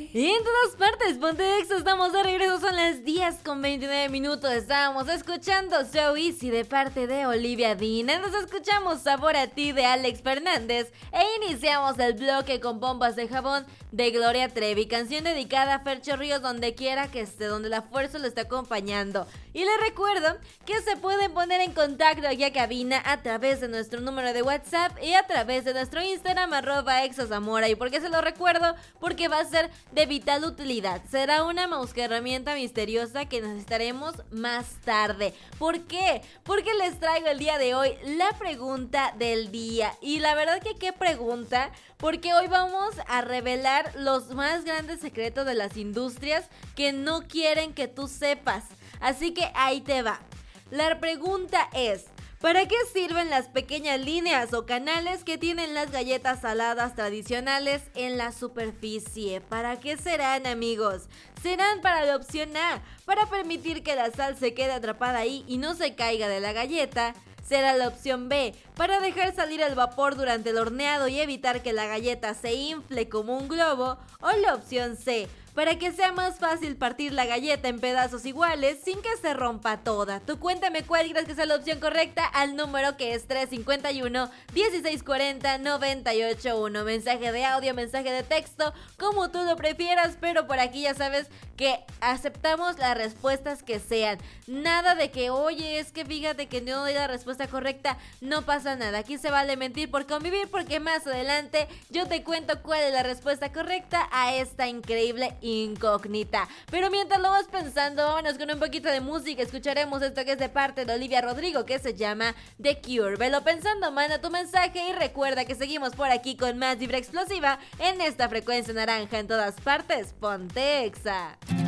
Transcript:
Y en todas partes, ponte Exa, estamos de regreso, son las 10:29. Estábamos escuchando So Easy de parte de Olivia Dean. Nos escuchamos Sabor a Ti de Alex Fernández. E iniciamos el bloque con Pompas de Jabón de Gloria Trevi, canción dedicada a Fercho Ríos, donde quiera que esté, donde la fuerza lo está acompañando. Y les recuerdo que se pueden poner en contacto aquí a cabina a través de nuestro número de WhatsApp y a través de nuestro Instagram @exazamora. ¿Y por qué se lo recuerdo? Porque va a ser de vital utilidad. Será una mouse herramienta misteriosa que necesitaremos más tarde. ¿Por qué? Porque les traigo el día de hoy la pregunta del día. Y la verdad que qué pregunta, porque hoy vamos a revelar los más grandes secretos de las industrias que no quieren que tú sepas. Así que ahí te va. La pregunta es: ¿para qué sirven las pequeñas líneas o canales que tienen las galletas saladas tradicionales en la superficie? ¿Para qué serán, amigos? Serán para la opción A, para permitir que la sal se quede atrapada ahí y no se caiga de la galleta. Será la opción B, para dejar salir el vapor durante el horneado y evitar que la galleta se infle como un globo. O la opción C, para que sea más fácil partir la galleta en pedazos iguales sin que se rompa toda. Tú cuéntame cuál crees que sea la opción correcta al número que es 351-1640-981. Mensaje de audio, mensaje de texto, como tú lo prefieras, pero por aquí ya sabes que aceptamos las respuestas que sean. Nada de que, oye, es que fíjate que no doy la respuesta correcta, no pasa nada. Aquí se vale mentir por convivir, porque más adelante yo te cuento cuál es la respuesta correcta a esta increíble incógnita. Pero mientras lo vas pensando, vámonos con un poquito de música. Escucharemos esto que es de parte de Olivia Rodrigo, que se llama The Cure. Velo pensando, manda tu mensaje y recuerda que seguimos por aquí con más Vibra Explosiva en esta frecuencia naranja. En todas partes, ponte Exa.